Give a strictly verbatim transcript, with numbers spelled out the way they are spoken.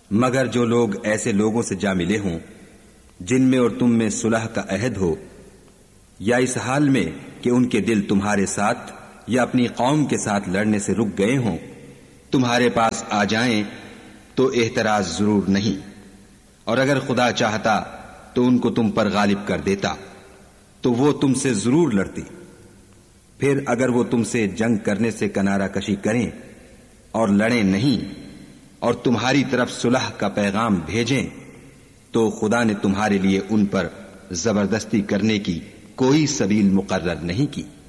मगर जो लोग ऐसे लोगों से जा मिले हों जिनमें और तुम में सुलह का अहद हो, या इस हाल में कि उनके दिल तुम्हारे साथ या अपनी कौम के साथ लड़ने से रुक गए हों, तुम्हारे पास आ जाएं तो एहतराज जरूर नहीं, और अगर खुदा चाहता तो उनको तुम पर गालिब कर देता तो वो तुमसे जरूर लड़ती। फिर अगर वो तुमसे जंग करने से किनारा कशी करें और लड़ें नहीं और तुम्हारी तरफ सुलह का पैगाम भेजें, तो खुदा ने तुम्हारे लिए उन पर जबरदस्ती करने की कोई सबील मुकर्रर नहीं की।